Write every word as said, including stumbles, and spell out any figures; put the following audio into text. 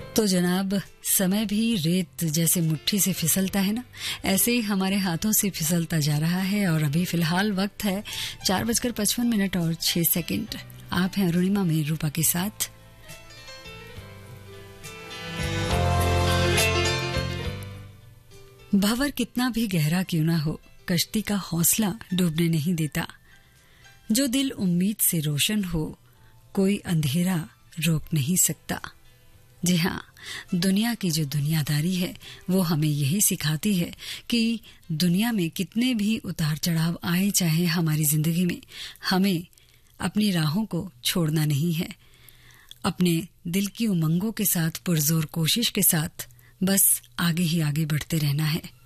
तो जनाब, समय भी रेत जैसे मुट्ठी से फिसलता है ना, ऐसे ही हमारे हाथों से फिसलता जा रहा है। और अभी फिलहाल वक्त है चार बजकर पचपन मिनट और छह सेकंड। आप हैं अरुणिमा में रूपा के साथ। भंवर कितना भी गहरा क्यों ना हो, कश्ती का हौसला डूबने नहीं देता। जो दिल उम्मीद से रोशन हो, कोई अंधेरा रोक नहीं सकता। जी हाँ, दुनिया की जो दुनियादारी है वो हमें यही सिखाती है कि दुनिया में कितने भी उतार चढ़ाव आए चाहे हमारी जिंदगी में, हमें अपनी राहों को छोड़ना नहीं है। अपने दिल की उमंगों के साथ, पुरजोर कोशिश के साथ बस आगे ही आगे बढ़ते रहना है।